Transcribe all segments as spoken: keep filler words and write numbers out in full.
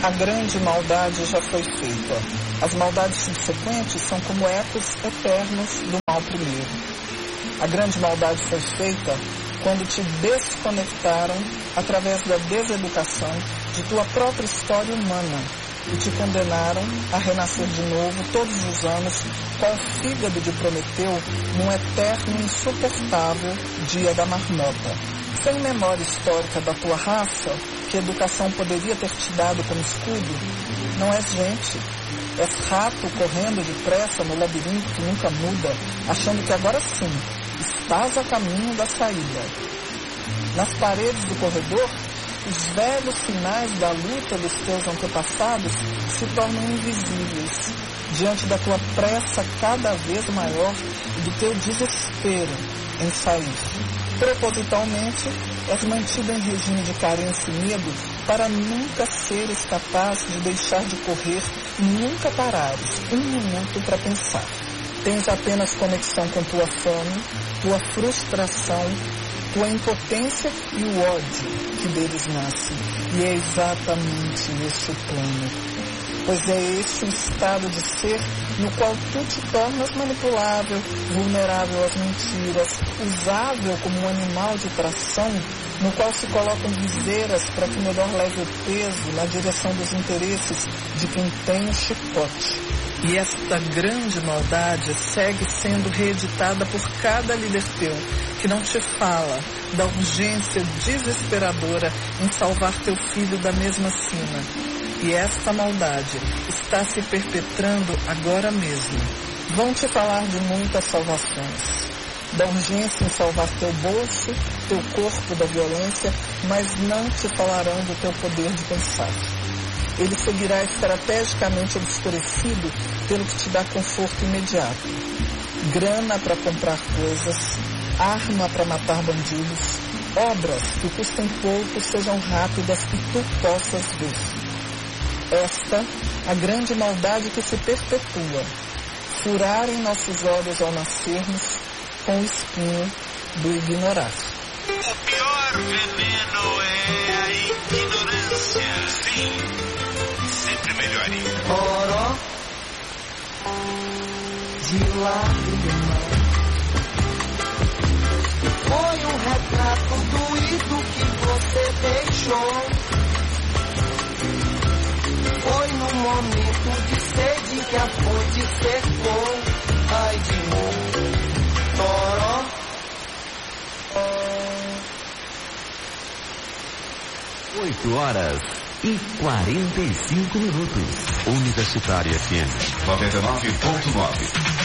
A grande maldade já foi feita. As maldades subsequentes são como ecos eternos do mal primeiro. A grande maldade foi feita quando te desconectaram, através da deseducação, de tua própria história humana e te condenaram a renascer de novo todos os anos, qual fígado de Prometeu, num eterno e insuportável dia da marmota. Sem memória histórica da tua raça, que a educação poderia ter te dado como escudo, não és gente. És rato correndo depressa no labirinto que nunca muda, achando que agora sim estás a caminho da saída. Nas paredes do corredor, os velhos sinais da luta dos teus antepassados se tornam invisíveis diante da tua pressa cada vez maior e do teu desespero em sair. Propositalmente, és mantido em regime de carência e medo para nunca seres capaz de deixar de correr e nunca parares um minuto para pensar. Tens apenas conexão com tua fome, tua frustração, tua impotência e o ódio que deles nasce. E é exatamente esse o plano. Pois é esse o estado de ser no qual tu te tornas manipulável, vulnerável às mentiras, usável como um animal de tração, no qual se colocam viseiras para que melhor leve o peso na direção dos interesses de quem tem o chicote. E esta grande maldade segue sendo reeditada por cada líder teu, que não te fala da urgência desesperadora em salvar teu filho da mesma sina. E esta maldade está se perpetrando agora mesmo. Vão te falar de muitas salvações, da urgência em salvar teu bolso, teu corpo da violência, mas não te falarão do teu poder de pensar. Ele seguirá estrategicamente obscurecido pelo que te dá conforto imediato. Grana para comprar coisas, arma para matar bandidos, obras que custem pouco sejam rápidas e tu possas ver. Esta, a grande maldade que se perpetua, furar em nossos olhos ao nascermos com o espinho do ignorar. O pior veneno é a ignorância. Sim, sempre melhorinho. Poró de lágrima foi um retrato doído que você deixou. Foi no momento de sede que a fonte secou. Ai de novo, Toró. Oito horas e quarenta e cinco minutos. Universitária F M noventa e nove ponto nove.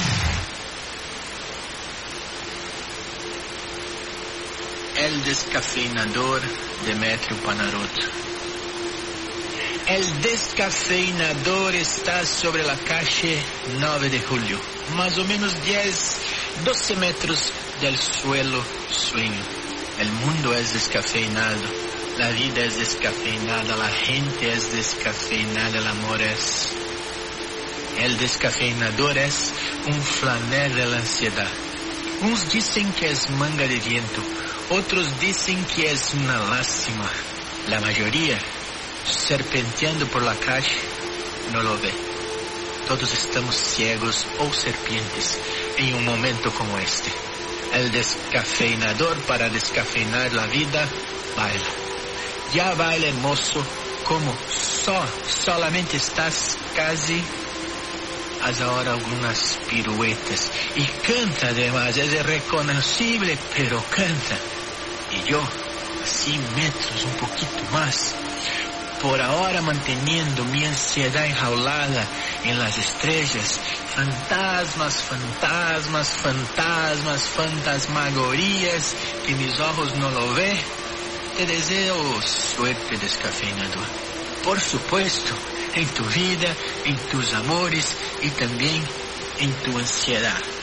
El descafeinador Demetrio Panaroto. El descafeinador está sobre la calle nueve de julio, más o menos diez, doce metros del suelo sueño. El mundo es descafeinado, la vida es descafeinada, la gente es descafeinada, el amor es. El descafeinador es un flaner de la ansiedad. Uns dicen que es manga de viento, otros dicen que es una lástima. La mayoría, serpenteando por la calle, no lo ve. Todos estamos ciegos o serpientes en un momento como este. El descafeinador para descafeinar la vida baila. Ya baila hermoso como só, solamente estás casi, haz ahora algunas piruetas y canta además, es irreconocible, pero canta. Y yo, así metros, un poquito más, por ahora manteniendo mi ansiedad enjaulada en las estrellas, fantasmas, fantasmas, fantasmas, fantasmagorías que mis ojos no lo ven, te deseo suerte descafeinador. Por supuesto, en tu vida, en tus amores y también en tu ansiedad.